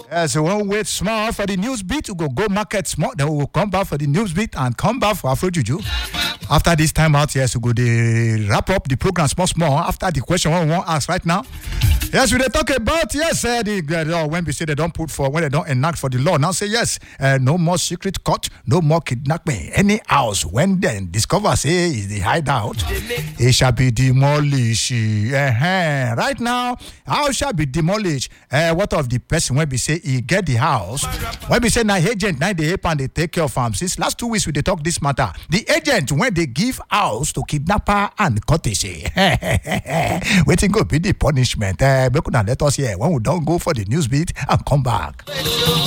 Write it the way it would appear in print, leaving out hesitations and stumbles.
So we'll wait small for the news beat. We'll go market small. Then we'll come back for the news beat and come back for Afro Juju. After this time out, yes, we'll go wrap up the program small after the question we want to ask right now. Yes, we talk about when we say they don't put for when they don't enact for the law. Now say yes, no more secret court, no more kidnapping. Any house when they discover say is the hideout, it shall be demolished. Right now, house shall be demolished. What of the person when we say he get the house? When we say now agent now they help and they take care of farm. Since last 2 weeks we they talk this matter. The agent when they give house to kidnapper and courtesy. Waiting go be the punishment. Let us hear when we don't go for the news beat and come back.